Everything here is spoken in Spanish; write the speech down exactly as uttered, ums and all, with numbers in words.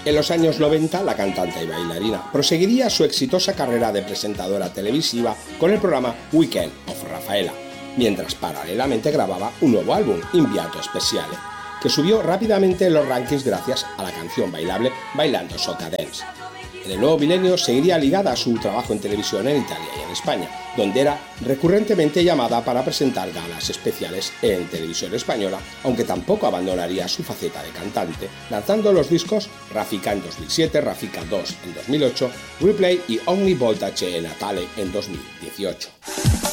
En los años noventa, la cantante y bailarina proseguiría su exitosa carrera de presentadora televisiva con el programa Weekend of Rafaela, mientras paralelamente grababa un nuevo álbum, Inviato Speciale, que subió rápidamente en los rankings gracias a la canción bailable Bailando Soca Dance. En el nuevo milenio seguiría ligada a su trabajo en televisión en Italia y en España, donde era recurrentemente llamada para presentar galas especiales en televisión española, aunque tampoco abandonaría su faceta de cantante, lanzando los discos Raffica en dos mil siete, Raffica dos en dos mil ocho, Replay y Ogni Volta C'è Natale en dos mil dieciocho.